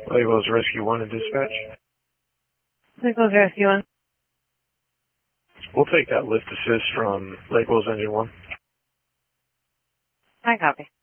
Lake Wells Rescue 1 and dispatch. Lake Wells Rescue 1. We'll take that lift assist from Lake Wells Engine 1. I copy.